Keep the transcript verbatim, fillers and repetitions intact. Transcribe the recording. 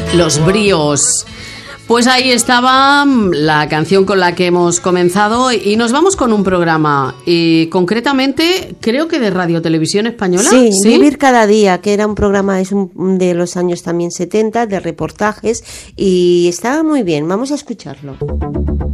Los Bríos. Pues ahí estaba la canción con la que hemos comenzado y nos vamos con un programa, y concretamente creo que de Radio Televisión Española. Sí, ¿sí? Vivir cada día, que era un programa es un, de los años también setenta, de reportajes, y estaba muy bien. Vamos a escucharlo.